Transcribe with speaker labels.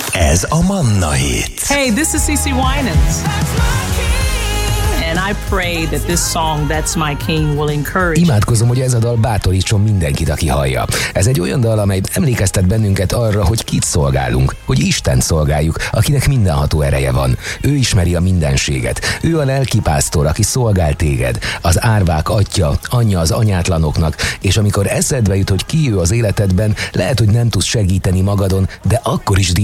Speaker 1: Ez a Manna Hit.
Speaker 2: Hey, this is CeCe Winans. And I pray that this song, That's My King, will encourage.
Speaker 3: Imádkozom, hogy ez a dal bátorítson mindenkit, aki hallja. Ez egy olyan dal, amely emlékeztet bennünket arra, hogy kit szolgálunk, hogy Istent szolgáljuk, akinek mindenható ereje van. Ő ismeri a mindenséget. Ő a lelkipásztor, aki szolgál téged, az árvák atya, anyja az anyátlanoknak, és amikor eszedbe jut, hogy ki ő az életedben, lehet, hogy nem tudsz segíteni magadon, de akkor is